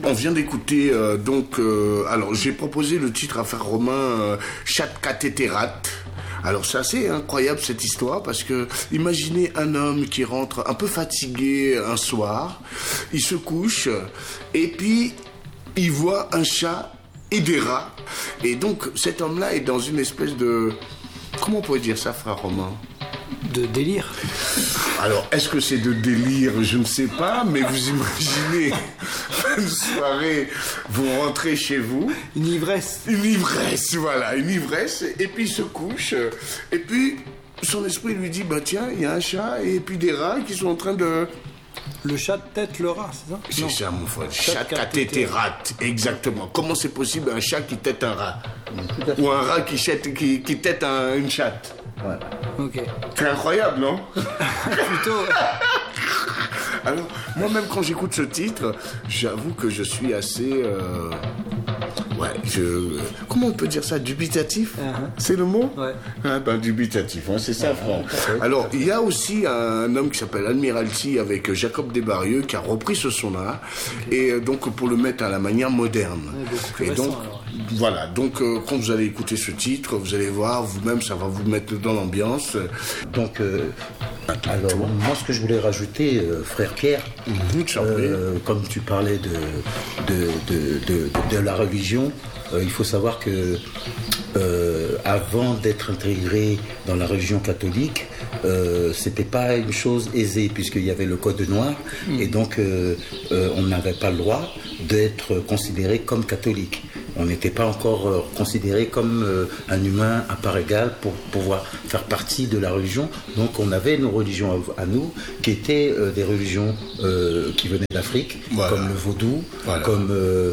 On vient d'écouter alors j'ai proposé le titre à Frère Romain, Chat Catétérat. Alors c'est assez incroyable cette histoire parce que imaginez un homme qui rentre un peu fatigué un soir, il se couche et puis il voit un chat et des rats. Et donc cet homme-là est dans une espèce de... Comment on pourrait dire ça, Frère Romain ? De délire. Alors, est-ce que c'est de délire? Je ne sais pas, mais vous imaginez une soirée, vous rentrez chez vous. Une ivresse. Une ivresse, voilà, une ivresse. Et puis il se couche. Et puis son esprit lui dit, bah tiens, il y a un chat et puis des rats qui sont en train de... Le chat tête le rat, c'est ça? C'est ça, mon frère. Chat catétérat, exactement. Comment c'est possible un chat qui tête un rat? Ou un rat qui tête une chatte? Ouais. Ok. C'est incroyable, non? Plutôt. Alors, moi-même, quand j'écoute ce titre, j'avoue que je suis assez... comment on peut dire ça? Dubitatif? C'est le mot? Ouais. Dubitatif, c'est ça, frère. Alors, il y a aussi un homme qui s'appelle Admiralty avec Jacob Desbarrieux qui a repris ce son-là, et donc pour le mettre à la manière moderne. Et donc, voilà, donc quand vous allez écouter ce titre, vous allez voir, vous-même, ça va vous mettre dans l'ambiance. Donc, alors, moi, ce que je voulais rajouter, frère Pierre, comme tu parlais de la religion, il faut savoir que avant d'être intégré dans la religion catholique, c'était pas une chose aisée puisqu'il y avait le code noir et donc on n'avait pas le droit d'être considéré comme catholique. On n'était pas encore considéré comme un humain à part égale pour pouvoir faire partie de la religion. Donc on avait nos religions à nous qui étaient des religions qui venaient d'Afrique, comme le vaudou, comme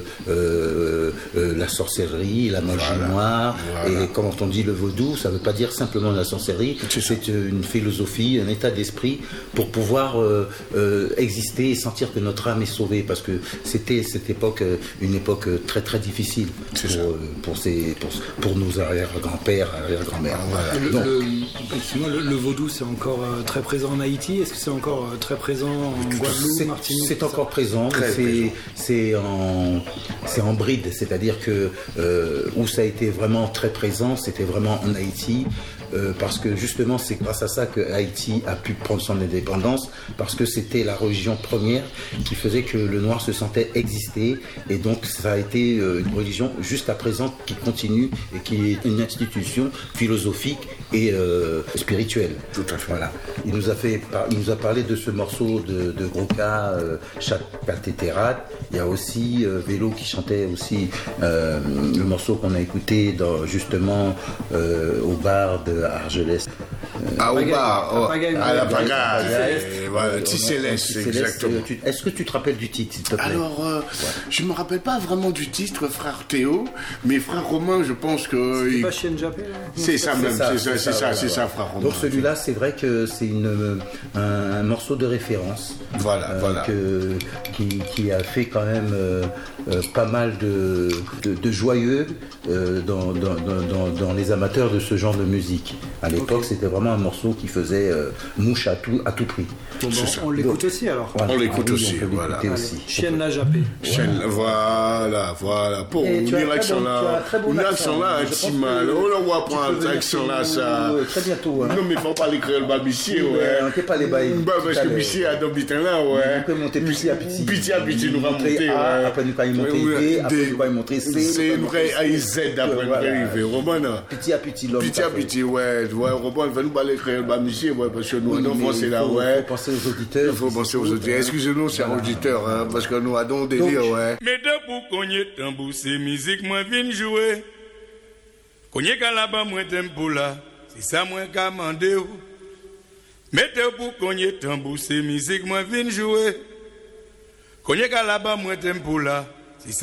la sorcellerie, la magie noire. Et quand on dit le vaudou, ça ne veut pas dire simplement la sorcellerie, c'est une philosophie, un état d'esprit pour pouvoir exister et sentir que notre âme est sauvée, parce que c'était cette époque une époque très très difficile pour nos arrière-grands-pères, arrière-grand-mères. Le vaudou, c'est encore très présent en Haïti. Est-ce que c'est encore très présent en Guadeloupe, Martinique? C'est encore présent, c'est en bride, c'est-à-dire que où ça a été vraiment très présent, c'était vraiment en Haïti. Parce que justement c'est grâce à ça que Haïti a pu prendre son indépendance, parce que c'était la religion première qui faisait que le noir se sentait exister, et donc ça a été une religion jusqu'à présent qui continue et qui est une institution philosophique et spirituelle. Tout à fait. Voilà. Il nous a parlé de ce morceau de Groka, Chat Catétérat. Il y a aussi Vélo qui chantait aussi le morceau qu'on a écouté justement au bar de Argelès. Au bar, à la pagaille, voilà, Céleste, exactement. Est-ce que tu te rappelles du titre, s'il te plaît? Alors, je me rappelle pas vraiment du titre, frère Théo, mais frère Romain, je pense que... C'est pas Chien Jappé, là? C'est ça même, c'est ça, frère Romain. Donc celui-là, c'est vrai que c'est un morceau de référence. Voilà. Qui a fait quand même pas mal de joyeux dans les amateurs de ce genre de musique. À l'époque, c'était vraiment un morceau qui faisait mouche à tout prix. On l'écoute aussi alors. Voilà. On l'écoute aussi, voilà. Chien n'a jappé. Voilà. Pour unir l'accent là, un petit mal. On va prendre l'accent là, ça. Très bientôt. Non, mais il faut pas les créer le babissier, ouais. On ne peut pas les bailler. Parce que Bissier a dans bitin là, ouais. On peut monter petit à petit. Petit à petit, nous va monter, ouais. Après, nous allons monter B, après, nous allons monter C. C'est une vraie Z après, nous arriver. Roman, petit à petit, l'homme. Petit à petit, ouais. Roman, va nous aller créer le babissier, ouais, parce que nous, en français là, ouais. Il faut penser aux auditeurs. Il faut penser aux auditeurs. Excusez-nous, chers auditeurs, parce que nous avons délire, ouais. Mais de pour cogner tambour, c'est musique, moi, viens jouer. Cogner calaba, moi, t'aime pour là. C'est ça, moi, qu'a mandé. Mettez pour cogner tambour, c'est musique, moi, viens jouer. Cogner calaba, moi, t'aime pour là.